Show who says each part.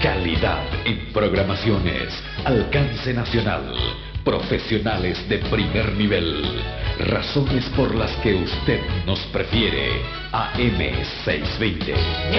Speaker 1: Calidad en programaciones, alcance nacional, profesionales de primer nivel. Razones por las que usted nos prefiere AM 620.